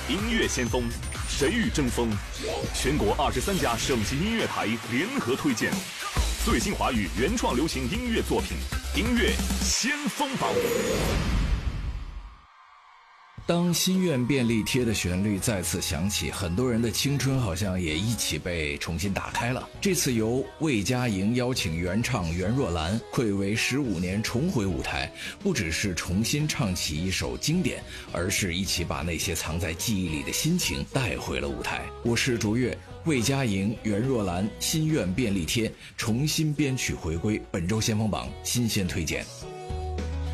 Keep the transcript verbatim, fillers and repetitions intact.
音乐先锋，谁与争锋？全国二十三家省级音乐台联合推荐最新华语原创流行音乐作品，音乐先锋榜。 当心愿便利贴的旋律再次响起，很多人的青春好像也一起被重新打开了。这次由魏佳莹邀请原唱袁若兰，暌违十五年重回舞台，不只是重新唱起一首经典，而是一起把那些藏在记忆里的心情带回了舞台。我是卓越，魏佳莹、袁若兰心愿便利贴重新编曲回归，本周先锋榜新鲜推荐。